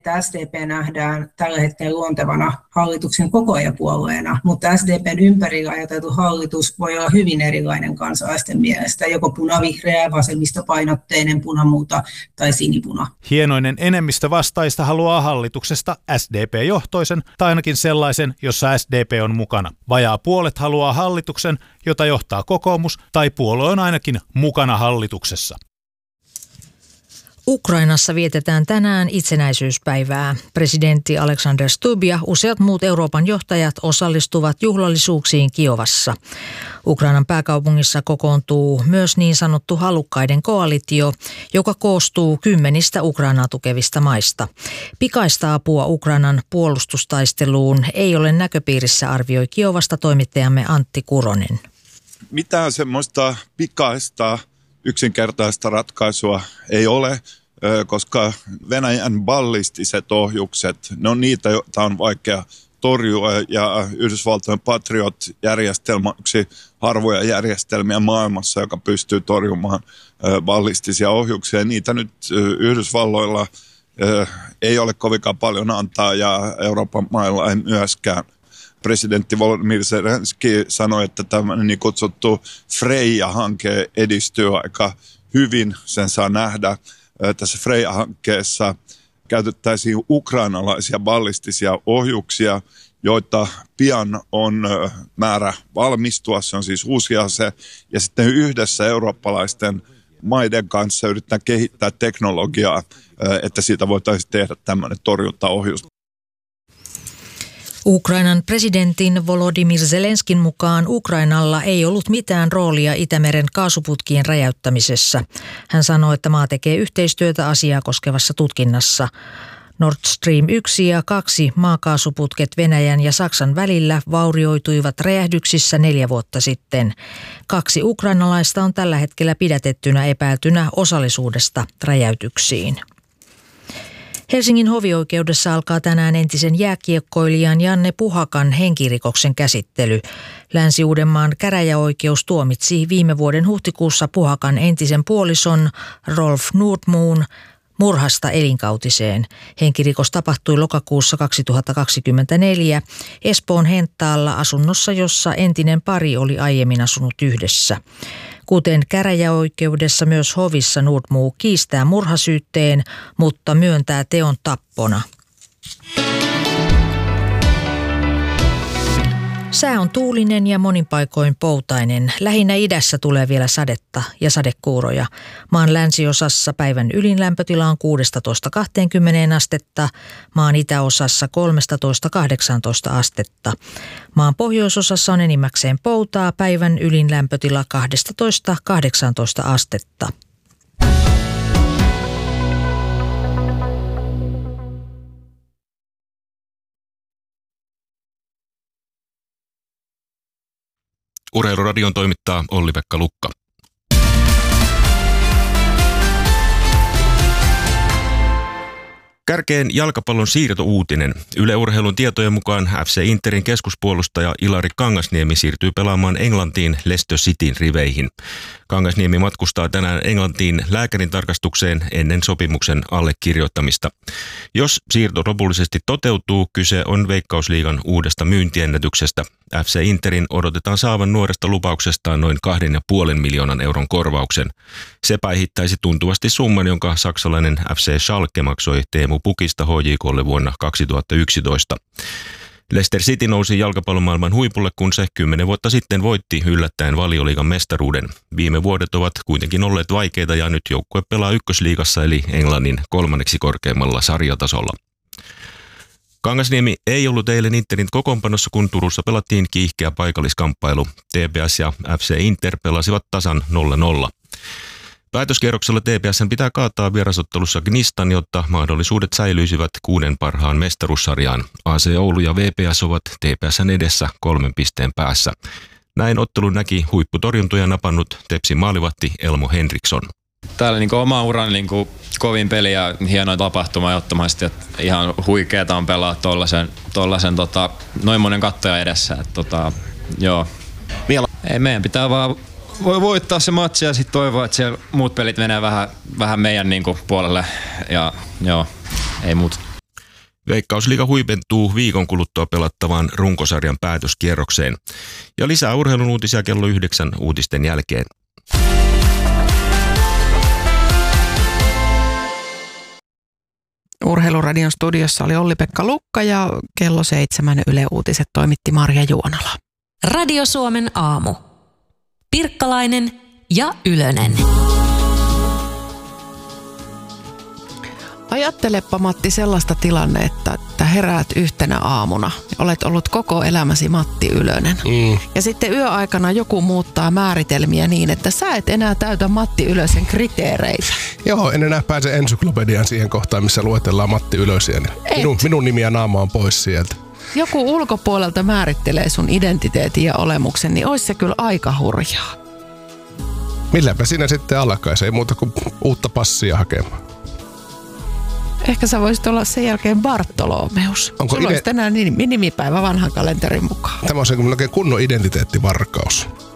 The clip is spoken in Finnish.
SDP nähdään tällä hetkellä luontevana hallituksen kokoajapuolueena, mutta SDPn ympärillä ajateltu hallitus voi olla hyvin erilainen kansalaisten mielestä, joko punavihreä, vasemmistopainotteinen, punamuuta tai sinipuna. Hienoinen enemmistö vastaista haluaa hallituksesta SDP-johtoisen tai ainakin sellaisen, jossa SDP on mukana. Vajaa puolet haluaa hallituksen, jota johtaa kokoomus tai puolue on ainakin mukana hallituksessa. Ukrainassa vietetään tänään itsenäisyyspäivää. Presidentti Alexander Stubb ja useat muut Euroopan johtajat osallistuvat juhlallisuuksiin Kiovassa. Ukrainan pääkaupungissa kokoontuu myös niin sanottu halukkaiden koalitio, joka koostuu 10 Ukrainaa tukevista maista. Pikaista apua Ukrainan puolustustaisteluun ei ole näköpiirissä, arvioi Kiovasta toimittajamme Antti Kuronen. Mitään semmoista pikaista yksinkertaista ratkaisua ei ole, koska Venäjän ballistiset ohjukset, ne on niitä, joita on vaikea torjua, ja Yhdysvaltojen Patriot-järjestelmä on yksi harvoja järjestelmiä maailmassa, joka pystyy torjumaan ballistisia ohjuksia. Niitä nyt Yhdysvalloilla ei ole kovinkaan paljon antaa, ja Euroopan mailla ei myöskään. Presidentti Volodymyr Zelenskyi sanoi, että tämmöinen niin kutsuttu Freja-hanke edistyy aika hyvin. Sen saa nähdä. Tässä Freja-hankkeessa käytettäisiin ukrainalaisia ballistisia ohjuksia, joita pian on määrä valmistua. Se on siis uusi ase. Ja sitten yhdessä eurooppalaisten maiden kanssa yritetään kehittää teknologiaa, että siitä voitaisiin tehdä tämmöinen torjuntaohjus. Ukrainan presidentin Volodymyr Zelenskin mukaan Ukrainalla ei ollut mitään roolia Itämeren kaasuputkien räjäyttämisessä. Hän sanoi, että maa tekee yhteistyötä asiaa koskevassa tutkinnassa. Nord Stream 1 ja 2 maakaasuputket Venäjän ja Saksan välillä vaurioituivat räjähdyksissä 4 vuotta sitten. 2 ukrainalaista on tällä hetkellä pidätettynä epäiltynä osallisuudesta räjäytyksiin. Helsingin hovioikeudessa alkaa tänään entisen jääkiekkoilijan Janne Puhakan henkirikoksen käsittely. Länsi-Uudenmaan käräjäoikeus tuomitsi viime vuoden huhtikuussa Puhakan entisen puolison Rolf Nordmoon murhasta elinkautiseen. Henkirikos tapahtui lokakuussa 2024 Espoon Henttaalla asunnossa, jossa entinen pari oli aiemmin asunut yhdessä. Kuten käräjäoikeudessa, myös hovissa Nordmoo kiistää murhasyytteen, mutta myöntää teon tappona. Sää on tuulinen ja monin paikoin poutainen. Lähinnä idässä tulee vielä sadetta ja sadekuuroja. Maan länsiosassa päivän ylin lämpötila on 16-20 astetta, maan itäosassa 13-18 astetta. Maan pohjoisosassa on enimmäkseen poutaa, päivän ylin lämpötila 12-18 astetta. Urheiluradion toimittaa Olli-Pekka Lukka. Kärkeen jalkapallon siirtouutinen. Yle Urheilun tietojen mukaan FC Interin keskuspuolustaja Ilari Kangasniemi siirtyy pelaamaan Englantiin Leicester Cityn riveihin. Kangasniemi matkustaa tänään Englantiin lääkärin tarkastukseen ennen sopimuksen allekirjoittamista. Jos siirto lopullisesti toteutuu, kyse on Veikkausliigan uudesta myyntiennätyksestä. FC Interin odotetaan saavan nuoresta lupauksestaan noin 2,5 miljoonan euron korvauksen. Se päihittäisi tuntuvasti summan, jonka saksalainen FC Schalke maksoi Teemu Pukista HJK:lle vuonna 2011. Leicester City nousi jalkapallomaailman huipulle, kun se 10 vuotta sitten voitti yllättäen Valioliigan mestaruuden. Viime vuodet ovat kuitenkin olleet vaikeita ja nyt joukkue pelaa ykkösliigassa eli Englannin 3. korkeimmalla sarjatasolla. Kangasniemi ei ollut eilen Interin kokoonpanossa, kun Turussa pelattiin kiihkeä paikalliskamppailu. TPS ja FC Inter pelasivat tasan 0-0. Päätöskierroksella TPS:n pitää kaataa vierasottelussa Gnistan, jotta mahdollisuudet säilyisivät 6 parhaan mestaruussarjaan. AC Oulu ja VPS ovat TPS:n edessä 3 pisteen päässä. Näin ottelun näki huipputorjuntoja napannut Tepsin maalivahti Elmo Henriksson. Täällä oma uran kovin peli ja hieno tapahtuma ehdottomasti. Ihan huikeeta on pelaa tollasen noin monen kattoja edessä. Joo. Ei, meidän pitää vaan voittaa se matsi ja sitten toivoa, että siellä muut pelit menee vähän meidän puolelle. Ja joo, ei muuta. Veikkausliiga huipentuu viikon kuluttua pelattavaan runkosarjan päätöskierrokseen. Ja lisää urheilun uutisia kello 9 uutisten jälkeen. Urheiluradion studiossa oli Olli-Pekka Lukka ja kello 7 Yle Uutiset toimitti Marja Juonala. Radio Suomen aamu. Pirkkalainen ja Ylönen. Ajattelepa, Matti, sellaista tilannetta, että heräät yhtenä aamuna ja olet ollut koko elämäsi Matti Ylönen. Ja sitten yöaikana joku muuttaa määritelmiä niin, että sä et enää täytä Matti Ylösen kriteereitä. Joo, en enää pääse ensyklopediaan siihen kohtaan, missä luetellaan Matti Ylösiä. Minun nimi ja naama on pois sieltä. Joku ulkopuolelta määrittelee sun identiteetin ja olemuksen, niin olisi se kyllä aika hurjaa. Milläpä siinä sitten alkaisi? Ei muuta kuin uutta passia hakemaan. Ehkä sä voisit olla sen jälkeen Bartolomeus. Sulla olisi tänään nimipäivä vanhan kalenterin mukaan. Tämä on se oikein kunnon identiteettivarkaus.